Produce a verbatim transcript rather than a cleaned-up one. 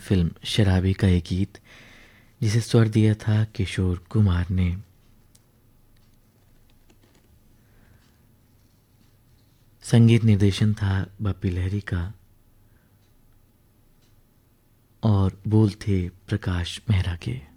Film शराबी का ये गीत, जिसे स्वर दिया था किशोर कुमार ने। संगीत निर्देशन था बप्पी लहरी का और बोल थे प्रकाश मेहरा के।